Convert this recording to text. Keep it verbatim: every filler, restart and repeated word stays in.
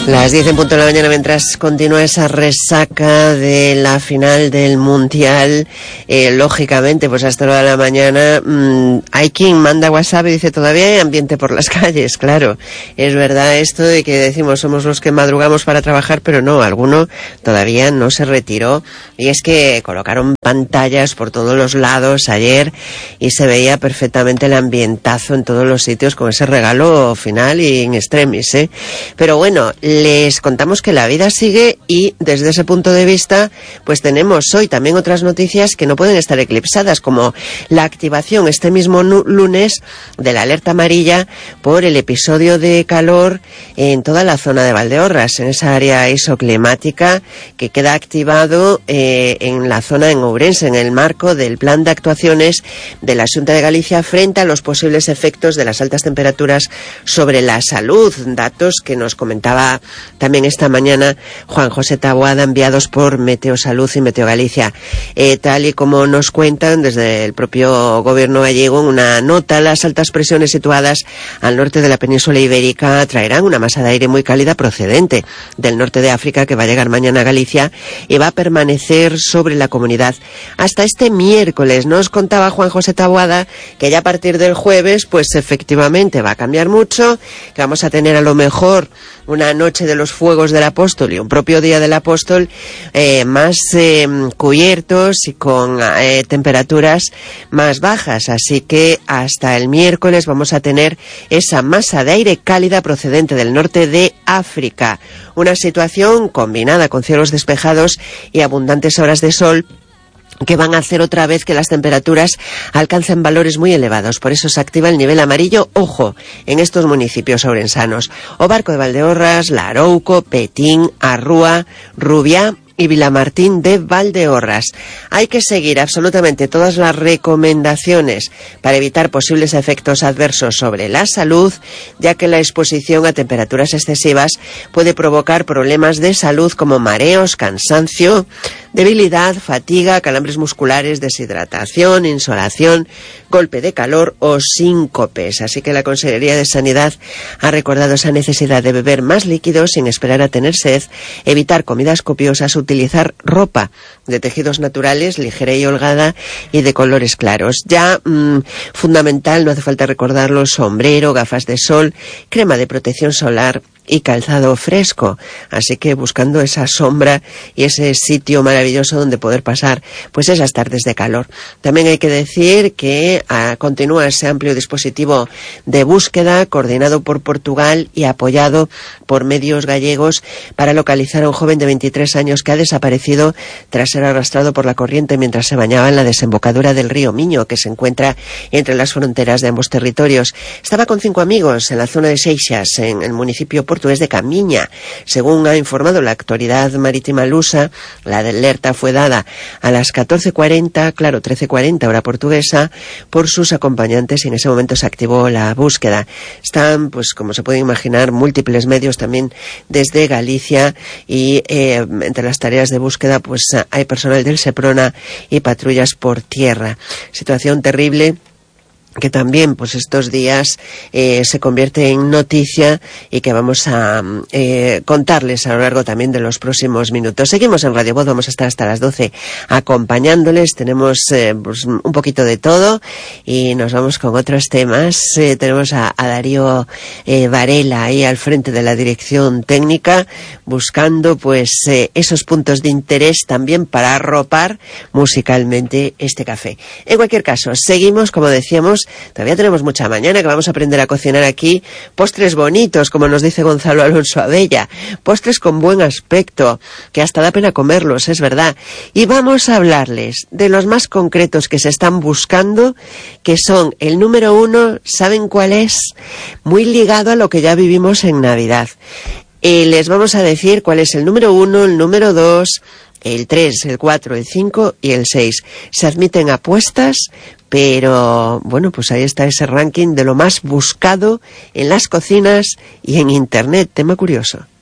Las diez en punto de la mañana, mientras continúa esa resaca de la final del Mundial, eh, lógicamente, pues hasta la hora de la mañana, mmm, hay quien manda WhatsApp y dice, todavía hay ambiente por las calles, claro. Es verdad esto de que decimos, somos los que madrugamos para trabajar, pero no, alguno todavía no se retiró. Y es que colocaron pantallas por todos los lados ayer y se veía perfectamente el ambientazo en todos los sitios con ese regalo final y in extremis, ¿eh? Pero bueno, les contamos que la vida sigue y desde ese punto de vista pues tenemos hoy también otras noticias que no pueden estar eclipsadas, como la activación este mismo lunes de la alerta amarilla por el episodio de calor en toda la zona de Valdeorras, en esa área isoclimática que queda activado eh, en la zona en Ourense, en el marco del plan de actuaciones de la Xunta de Galicia frente a los posibles efectos de las altas temperaturas sobre la salud, datos que nos comentaba también esta mañana Juan José Taboada, enviados por Meteosalud y Meteo Galicia. Eh, tal y como nos cuentan desde el propio gobierno gallego, en una nota, las altas presiones situadas al norte de la península ibérica traerán una masa de aire muy cálida procedente del norte de África que va a llegar mañana a Galicia y va a permanecer sobre la comunidad hasta este miércoles. Nos contaba Juan José Taboada que ya a partir del jueves pues efectivamente va a cambiar mucho, que vamos a tener a lo mejor una noche de los fuegos del apóstol y un propio día del apóstol eh, más eh, cubiertos y con eh, temperaturas más bajas, así que hasta el miércoles vamos a tener esa masa de aire cálida procedente del norte de África, una situación combinada con cielos despejados y abundantes horas de sol que van a hacer otra vez que las temperaturas alcancen valores muy elevados. Por eso se activa el nivel amarillo, ojo, en estos municipios ourensanos: Obarco de Valdeorras, Larouco, Petín, Arrúa, Rubiá y Vilamartín de Valdeorras. Hay que seguir absolutamente todas las recomendaciones para evitar posibles efectos adversos sobre la salud, ya que la exposición a temperaturas excesivas puede provocar problemas de salud como mareos, cansancio, debilidad, fatiga, calambres musculares, deshidratación, insolación, golpe de calor o síncopes. Así que la Consejería de Sanidad ha recordado esa necesidad de beber más líquidos sin esperar a tener sed, evitar comidas copiosas, utilizar ropa de tejidos naturales, ligera y holgada y de colores claros. Ya mmm, fundamental, no hace falta recordarlo, sombrero, gafas de sol, crema de protección solar y calzado fresco, así que buscando esa sombra y ese sitio maravilloso donde poder pasar pues esas tardes de calor. También hay que decir que ah, continúa ese amplio dispositivo de búsqueda coordinado por Portugal y apoyado por medios gallegos para localizar a un joven de veintitrés años que ha desaparecido tras ser arrastrado por la corriente mientras se bañaba en la desembocadura del río Miño, que se encuentra entre las fronteras de ambos territorios. Estaba con cinco amigos en la zona de Seixas, en el municipio portugués de Camiña. Según ha informado la Autoridad Marítima Lusa, la alerta fue dada a las catorce cuarenta, claro, trece cuarenta hora portuguesa, por sus acompañantes y en ese momento se activó la búsqueda. Están, pues como se puede imaginar, múltiples medios también desde Galicia y eh, entre las tareas de búsqueda pues hay personal del Seprona y patrullas por tierra. Situación terrible que también pues estos días eh, se convierte en noticia y que vamos a eh, contarles a lo largo también de los próximos minutos. Seguimos en Radio Voz, vamos a estar hasta las doce acompañándoles, tenemos eh, pues, un poquito de todo y nos vamos con otros temas. Eh, tenemos a, a Darío eh, Varela ahí al frente de la dirección técnica buscando pues eh, esos puntos de interés también para arropar musicalmente este café. En cualquier caso, seguimos, como decíamos, todavía tenemos mucha mañana, que vamos a aprender a cocinar aquí postres bonitos, como nos dice Gonzalo Alonso Abella, postres con buen aspecto, que hasta da pena comerlos, es verdad. Y vamos a hablarles de los más concretos que se están buscando, que son el número uno, ¿saben cuál es? Muy ligado a lo que ya vivimos en Navidad. Eh, les vamos a decir cuál es el número uno, el número dos, el tres, el cuatro, el cinco y el seis. Se admiten apuestas, pero bueno, pues ahí está ese ranking de lo más buscado en las cocinas y en internet. Tema curioso.